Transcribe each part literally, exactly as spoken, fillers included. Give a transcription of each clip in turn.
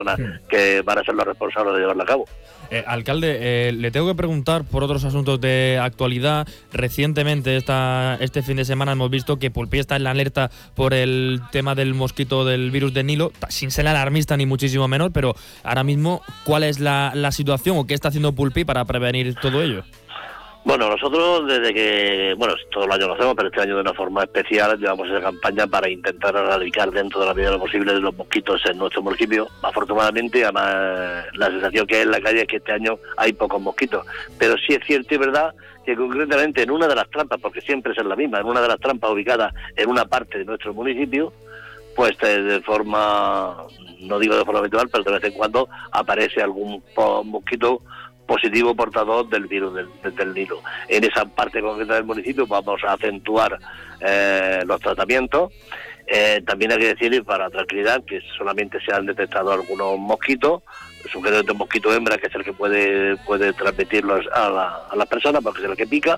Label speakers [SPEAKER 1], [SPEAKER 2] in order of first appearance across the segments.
[SPEAKER 1] que van a ser los responsables de llevarla a cabo.
[SPEAKER 2] Eh, alcalde, eh, le tengo que preguntar por otros asuntos de actualidad. Recientemente, esta, este fin de semana, hemos visto que Pulpí está en la alerta por el tema del mosquito del virus de Nilo, sin ser alarmista ni muchísimo menos, pero ahora mismo, ¿cuál es la, la situación o qué está haciendo Pulpí para prevenir todo ello?
[SPEAKER 1] Bueno, nosotros desde que, bueno, todos los años lo hacemos, pero este año de una forma especial llevamos esa campaña para intentar erradicar dentro de la medida de lo posible de los mosquitos en nuestro municipio. Afortunadamente, además, la sensación que hay en la calle es que este año hay pocos mosquitos, pero sí es cierto y verdad que concretamente en una de las trampas, porque siempre es la misma, en una de las trampas ubicadas en una parte de nuestro municipio, pues de forma, no digo de forma habitual, pero de vez en cuando aparece algún mosquito positivo portador del virus del, del Nilo. En esa parte concreta del municipio vamos a acentuar eh, los tratamientos. Eh, también hay que decir, para tranquilidad, que solamente se han detectado algunos mosquitos, sujetos mosquito hembra, que es el que puede puede transmitirlos a, la, a las personas, porque es el que pica.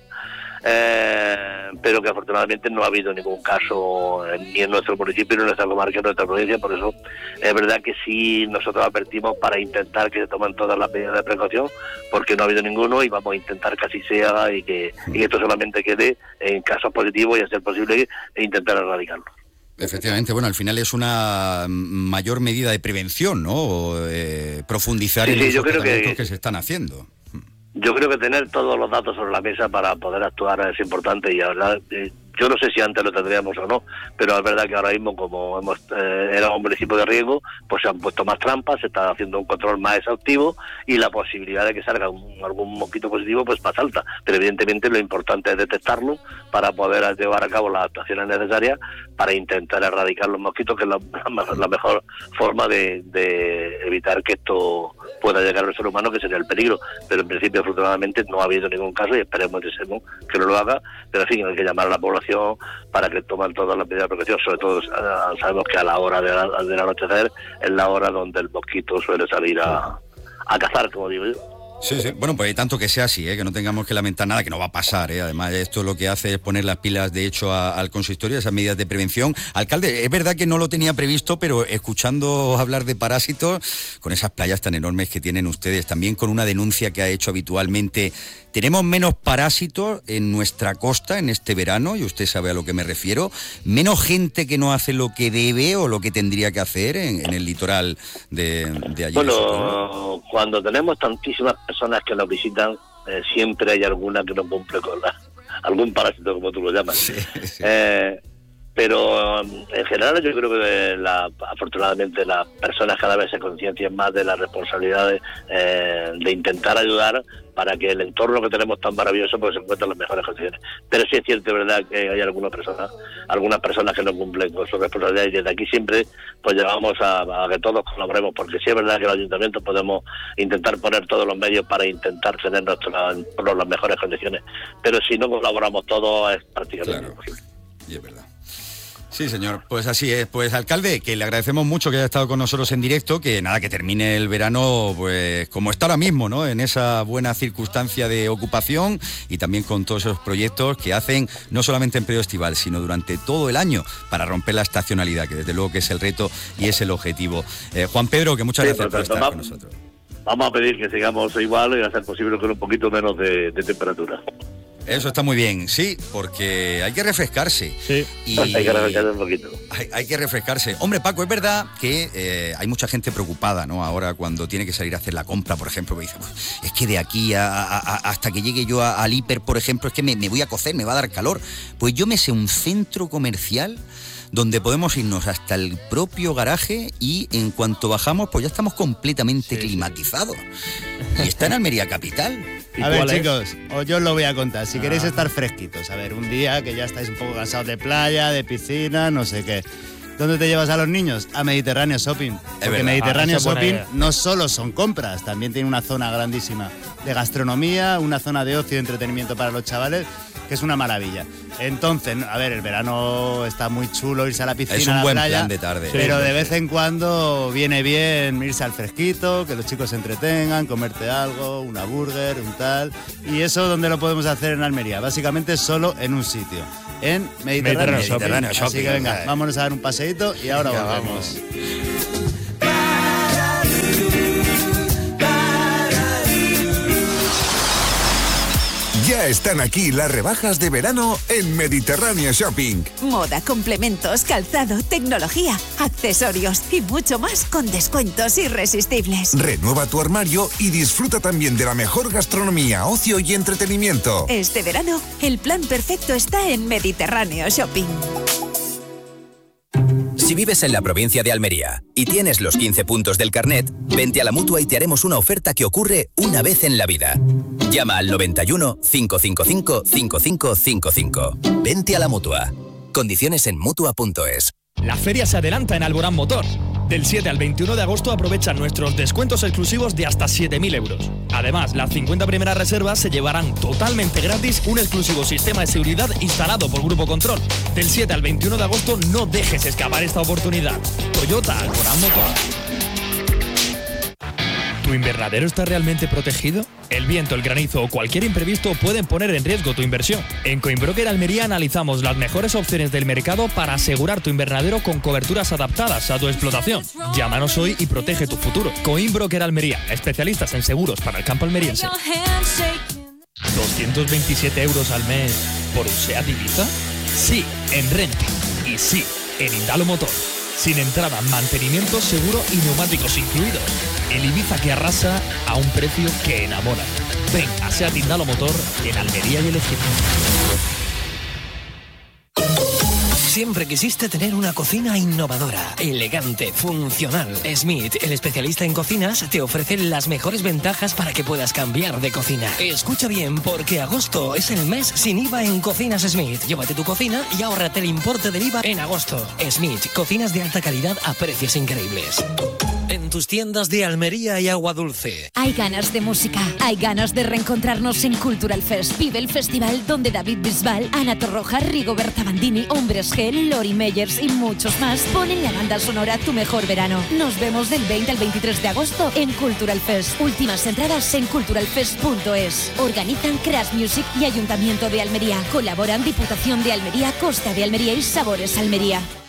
[SPEAKER 1] Eh, pero que afortunadamente no ha habido ningún caso ni en nuestro municipio, ni en nuestra comarca, ni en nuestra provincia. Por eso es verdad que sí nosotros advertimos para intentar que se tomen todas las medidas de precaución, porque no ha habido ninguno y vamos a intentar que así sea y que, y que esto solamente quede en casos positivos y a ser posible intentar erradicarlo.
[SPEAKER 3] Efectivamente, bueno, al final es una mayor medida de prevención, ¿no? Eh, profundizar sí, en sí, los tratamientos que... que se están haciendo.
[SPEAKER 1] Yo creo que tener todos los datos sobre la mesa para poder actuar es importante y la verdad, eh, yo no sé si antes lo tendríamos o no, pero es verdad que ahora mismo, como hemos eh, era un municipio de riesgo, pues se han puesto más trampas, se está haciendo un control más exhaustivo y la posibilidad de que salga un, algún mosquito positivo pues más alta, pero evidentemente lo importante es detectarlo para poder llevar a cabo las actuaciones necesarias para intentar erradicar los mosquitos, que es la, la, la mejor forma de, de evitar que esto pueda llegar al ser humano, que sería el peligro, pero en principio afortunadamente no ha habido ningún caso y esperemos que no lo haga, pero en fin, hay que llamar a la población para que tomen todas las medidas de protección, sobre todo sabemos que a la hora de la, del anochecer es la hora donde el mosquito suele salir a, a cazar, como digo yo.
[SPEAKER 3] Sí, sí. Bueno, pues tanto que sea así, ¿eh? Que no tengamos que lamentar nada, que no va a pasar, ¿eh? Además, esto lo que hace es poner las pilas, de hecho, a, al consistorio, esas medidas de prevención. Alcalde, es verdad que no lo tenía previsto, pero escuchando hablar de parásitos, con esas playas tan enormes que tienen ustedes, también con una denuncia que ha hecho habitualmente, tenemos menos parásitos en nuestra costa en este verano, y usted sabe a lo que me refiero, menos gente que no hace lo que debe o lo que tendría que hacer en, en el litoral de, de allí.
[SPEAKER 1] Bueno, cuando tenemos tantísimas personas que nos visitan, eh, siempre hay alguna que no cumple con la, algún parásito, como tú lo llamas. Sí, sí. Eh, pero en general yo creo que la, afortunadamente las personas cada vez se conciencian más de la responsabilidad de, eh, de intentar ayudar para que el entorno que tenemos tan maravilloso pues se encuentre en las mejores condiciones. Pero sí es cierto, es verdad que hay algunas personas, algunas personas que no cumplen con su responsabilidad, y desde aquí siempre pues llevamos a, a que todos colaboremos, porque sí es verdad que los ayuntamientos podemos intentar poner todos los medios para intentar tener nuestro entorno en las mejores condiciones, pero si no colaboramos todos es prácticamente
[SPEAKER 3] claro,
[SPEAKER 1] imposible.
[SPEAKER 3] Y es verdad. Sí, señor, pues así es. Pues, alcalde, que le agradecemos mucho que haya estado con nosotros en directo, que nada, que termine el verano, pues como está ahora mismo, ¿no? En esa buena circunstancia de ocupación y también con todos esos proyectos que hacen, no solamente en periodo estival, sino durante todo el año, para romper la estacionalidad, que desde luego que es el reto y es el objetivo. Eh, Juan Pedro, que muchas sí, gracias por estar
[SPEAKER 1] vamos,
[SPEAKER 3] con nosotros.
[SPEAKER 1] Vamos a pedir que sigamos igual y hacer posible con un poquito menos de, de temperatura.
[SPEAKER 3] Eso está muy bien, sí, porque hay que refrescarse.
[SPEAKER 2] Sí,
[SPEAKER 3] y
[SPEAKER 1] hay que refrescarse un poquito.
[SPEAKER 3] Hay, hay que refrescarse. Hombre, Paco, es verdad que eh, hay mucha gente preocupada, ¿no? Ahora cuando tiene que salir a hacer la compra, por ejemplo, me dice, pues, es que de aquí a, a, a, hasta que llegue yo a, al hiper, por ejemplo, es que me, me voy a cocer, me va a dar calor. Pues yo me sé un centro comercial donde podemos irnos hasta el propio garaje y en cuanto bajamos, pues ya estamos completamente sí, climatizados. Sí. Y está en Almería capital.
[SPEAKER 4] A ver, chicos, os yo os lo voy a contar. Si ah. queréis estar fresquitos, a ver, un día que ya estáis un poco cansados de playa, de piscina, no sé qué. ¿Dónde te llevas a los niños? A Mediterráneo Shopping. Porque Mediterráneo ah, Shopping no solo son compras, también tiene una zona grandísima de gastronomía, una zona de ocio y entretenimiento para los chavales, que es una maravilla. Entonces, a ver, el verano está muy chulo irse a la piscina,
[SPEAKER 3] es un
[SPEAKER 4] a la
[SPEAKER 3] buen
[SPEAKER 4] playa,
[SPEAKER 3] plan de tarde.
[SPEAKER 4] Pero
[SPEAKER 3] sí,
[SPEAKER 4] de
[SPEAKER 3] sí.
[SPEAKER 4] vez en cuando viene bien irse al fresquito, que los chicos se entretengan, comerte algo, una burger, un tal. Y eso, ¿dónde lo podemos hacer en Almería? Básicamente solo en un sitio, en Mediterráneo,
[SPEAKER 3] Mediterráneo, Mediterráneo Shopping.
[SPEAKER 4] Así que venga, vámonos a dar un paseíto y ahora venga, volvemos.
[SPEAKER 5] Para Ya están aquí las rebajas de verano en Mediterráneo Shopping.
[SPEAKER 6] Moda, complementos, calzado, tecnología, accesorios y mucho más con descuentos irresistibles.
[SPEAKER 5] Renueva tu armario y disfruta también de la mejor gastronomía, ocio y entretenimiento.
[SPEAKER 6] Este verano, el plan perfecto está en Mediterráneo Shopping.
[SPEAKER 7] Si vives en la provincia de Almería y tienes los quince puntos del carnet, vente a la Mutua y te haremos una oferta que ocurre una vez en la vida. Llama al noventa y uno, cinco cinco cinco, cinco cinco cinco cinco. Vente a la Mutua. Condiciones en Mutua punto es.
[SPEAKER 2] La feria se adelanta en Alborán Motor. Del siete al veintiuno de agosto aprovecha nuestros descuentos exclusivos de hasta siete mil euros. Además, las cincuenta primeras reservas se llevarán totalmente gratis un exclusivo sistema de seguridad instalado por Grupo Control. Del siete al veintiuno de agosto no dejes escapar esta oportunidad. Toyota Alborán Motor. ¿Tu invernadero está realmente protegido? El viento, el granizo o cualquier imprevisto pueden poner en riesgo tu inversión. En Coinbroker Almería analizamos las mejores opciones del mercado para asegurar tu invernadero con coberturas adaptadas a tu explotación. Llámanos hoy y protege tu futuro. Coinbroker Almería, especialistas en seguros para el campo almeriense. ¿doscientos veintisiete euros al mes por un SEAT Ibiza? Sí, en Renting. Y sí, en Indalo Motor. Sin entrada, mantenimiento, seguro y neumáticos incluidos. El Ibiza que arrasa a un precio que enamora. Ven a SEAT Indalo Motor en Almería y El Ejido.
[SPEAKER 8] Siempre quisiste tener una cocina innovadora, elegante, funcional. Smith, el especialista en cocinas, te ofrece las mejores ventajas para que puedas cambiar de cocina. Escucha bien, porque agosto es el mes sin I V A en Cocinas Smith. Llévate tu cocina y ahórrate el importe del I V A en agosto. Smith, cocinas de alta calidad a precios increíbles. En tus tiendas de Almería y Agua Dulce.
[SPEAKER 9] Hay ganas de música, hay ganas de reencontrarnos en Cultural Fest. Vive el festival donde David Bisbal, Ana Torroja, Rigoberta Bandini, Hombres G, Lori Meyers y muchos más ponen la banda sonora Tu Mejor Verano. Nos vemos del veinte al veintitrés de agosto en Cultural Fest. Últimas entradas en cultural fest punto es. Organizan Crash Music y Ayuntamiento de Almería. Colaboran Diputación de Almería, Costa de Almería y Sabores Almería.